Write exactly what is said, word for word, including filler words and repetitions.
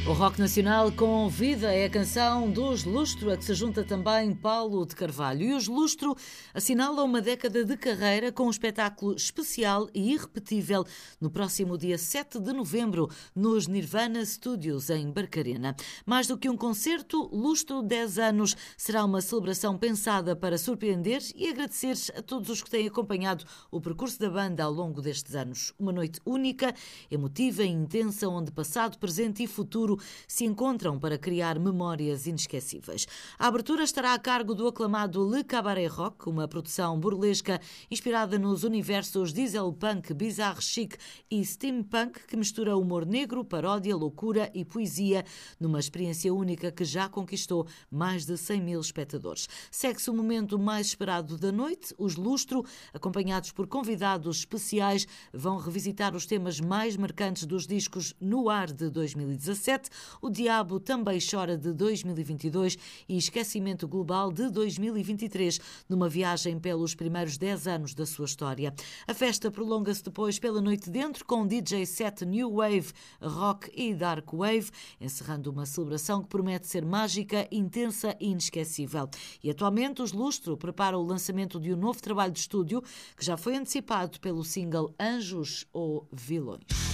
O rock nacional com vida é a canção dos Lustro, a que se junta também Paulo de Carvalho. E os Lustro assinalam uma década de carreira com um espetáculo especial e irrepetível no próximo dia sete de novembro, nos Nirvana Studios, em Barcarena. Mais do que um concerto, Lustro dez anos será uma celebração pensada para surpreender e agradecer a todos os que têm acompanhado o percurso da banda ao longo destes anos. Uma noite única, emotiva e intensa, onde passado, presente e futuro se encontram para criar memórias inesquecíveis. A abertura estará a cargo do aclamado Le Cabaret Rock, uma produção burlesca inspirada nos universos diesel punk, bizarre chic e steampunk, que mistura humor negro, paródia, loucura e poesia, numa experiência única que já conquistou mais de cem mil espectadores. Segue-se o momento mais esperado da noite. Os Lustro, acompanhados por convidados especiais, vão revisitar os temas mais marcantes dos discos No Ar de dois mil e dezassete, O Diabo Também Chora de dois mil e vinte e dois e Esquecimento Global de dois mil e vinte e três, numa viagem pelos primeiros dez anos da sua história. A festa prolonga-se depois pela noite dentro, com um D J set New Wave, Rock e Dark Wave, encerrando uma celebração que promete ser mágica, intensa e inesquecível. E atualmente os Lustro preparam o lançamento de um novo trabalho de estúdio que já foi antecipado pelo single Anjos ou Vilões.